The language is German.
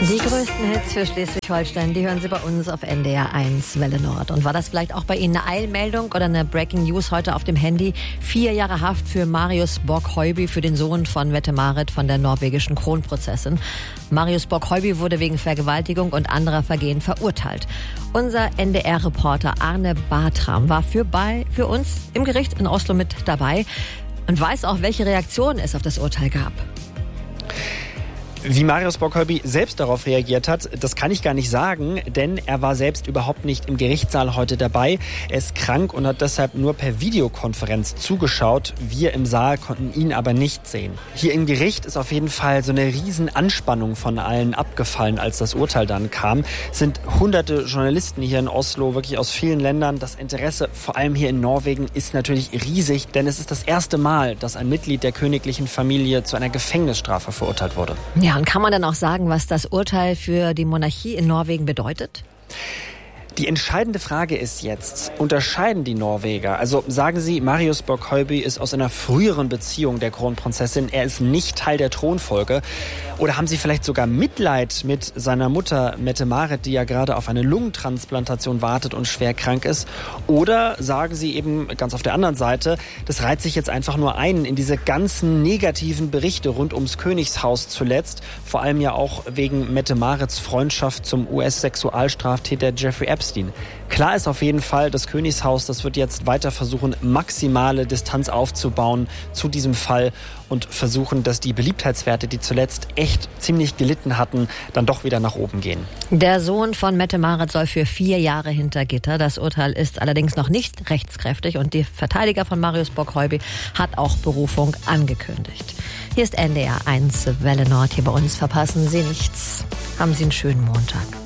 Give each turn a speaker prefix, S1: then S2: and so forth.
S1: Die größten Hits für Schleswig-Holstein, die hören Sie bei uns auf NDR 1 Welle Nord. Und war das vielleicht auch bei Ihnen eine Eilmeldung oder eine Breaking News heute auf dem Handy? 4 Jahre Haft für Marius Borg-Heuby, für den Sohn von Mette-Marit, von der norwegischen Kronprinzessin. Marius Borg-Heuby wurde wegen Vergewaltigung und anderer Vergehen verurteilt. Unser NDR-Reporter Arne Bartram war für uns im Gericht in Oslo mit dabei und weiß auch, welche Reaktionen es auf das Urteil gab.
S2: Wie Marius Borg-Heuby selbst darauf reagiert hat, das kann ich gar nicht sagen, denn er war selbst überhaupt nicht im Gerichtssaal heute dabei. Er ist krank und hat deshalb nur per Videokonferenz zugeschaut. Wir im Saal konnten ihn aber nicht sehen. Hier im Gericht ist auf jeden Fall so eine riesen Anspannung von allen abgefallen, als das Urteil dann kam. Es sind hunderte Journalisten hier in Oslo, wirklich aus vielen Ländern. Das Interesse, vor allem hier in Norwegen, ist natürlich riesig, denn es ist das erste Mal, dass ein Mitglied der königlichen Familie zu einer Gefängnisstrafe verurteilt wurde.
S1: Ja, und kann man dann auch sagen, was das Urteil für die Monarchie in Norwegen bedeutet?
S2: Die entscheidende Frage ist jetzt, unterscheiden die Norweger, also sagen sie, Marius Borg-Heuby ist aus einer früheren Beziehung der Kronprinzessin, er ist nicht Teil der Thronfolge, oder haben sie vielleicht sogar Mitleid mit seiner Mutter Mette-Marit, die ja gerade auf eine Lungentransplantation wartet und schwer krank ist, oder sagen sie eben ganz auf der anderen Seite, das reiht sich jetzt einfach nur ein in diese ganzen negativen Berichte rund ums Königshaus zuletzt, vor allem ja auch wegen Mette-Marits Freundschaft zum US-Sexualstraftäter Jeffrey Epstein. Klar ist auf jeden Fall, das Königshaus, das wird jetzt weiter versuchen, maximale Distanz aufzubauen zu diesem Fall und versuchen, dass die Beliebtheitswerte, die zuletzt echt ziemlich gelitten hatten, dann doch wieder nach oben gehen.
S1: Der Sohn von Mette-Marit soll für 4 Jahre hinter Gitter. Das Urteil ist allerdings noch nicht rechtskräftig und der Verteidiger von Marius Borg-Heuby hat auch Berufung angekündigt. Hier ist NDR 1 Welle Nord. Hier bei uns verpassen Sie nichts. Haben Sie einen schönen Montag.